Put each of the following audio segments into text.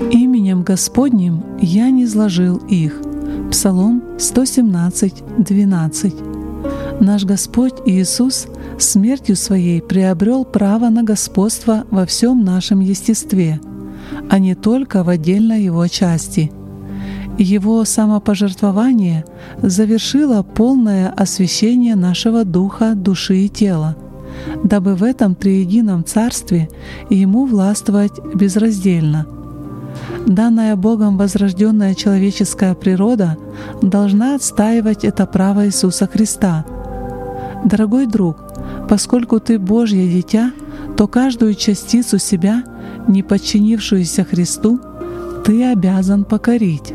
Именем Господним я низложил их. Псалом 117, 12. Наш Господь Иисус смертью Своей приобрел право на господство во всем нашем естестве, а не только в отдельной его части. Его самопожертвование завершило полное освящение нашего духа, души и тела, дабы в этом триедином царстве Ему властвовать безраздельно. Данная Богом возрожденная человеческая природа должна отстаивать это право Иисуса Христа. Дорогой друг, поскольку ты Божье дитя, то каждую частицу себя, не подчинившуюся Христу, ты обязан покорить.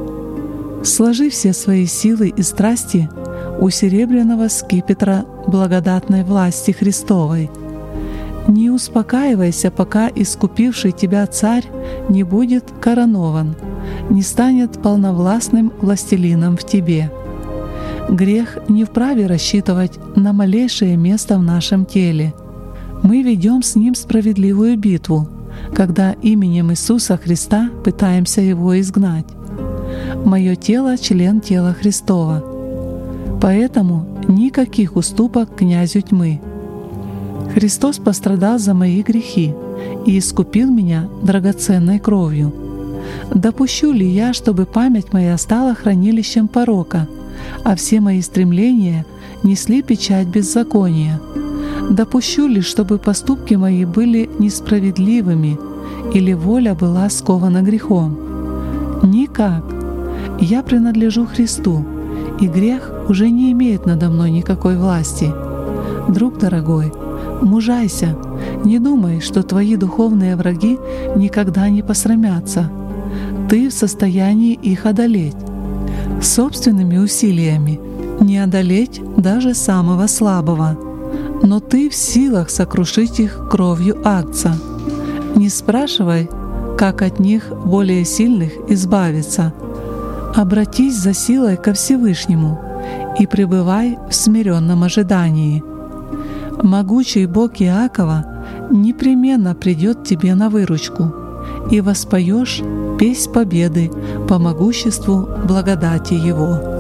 Сложи все свои силы и страсти у серебряного скипетра благодатной власти Христовой. Не успокаивайся, пока искупивший тебя Царь не будет коронован, не станет полновластным властелином в тебе. Грех не вправе рассчитывать на малейшее место в нашем теле. Мы ведем с ним справедливую битву, когда именем Иисуса Христа пытаемся его изгнать. «Мое тело — член тела Христова». Поэтому никаких уступок князю тьмы. Христос пострадал за мои грехи и искупил меня драгоценной кровью. Допущу ли я, чтобы память моя стала хранилищем порока, а все мои стремления несли печать беззакония? Допущу ли, чтобы поступки мои были несправедливыми или воля была скована грехом? Никак. Я принадлежу Христу, и грех уже не имеет надо мной никакой власти. Друг дорогой, мужайся, не думай, что твои духовные враги никогда не посрамятся. Ты в состоянии их одолеть. Собственными усилиями не одолеть даже самого слабого, но ты в силах сокрушить их кровью Агнца. Не спрашивай, как от них более сильных избавиться. Обратись за силой ко Всевышнему и пребывай в смиренном ожидании. Могучий Бог Иакова непременно придет тебе на выручку, и воспоешь песнь победы по могуществу благодати Его.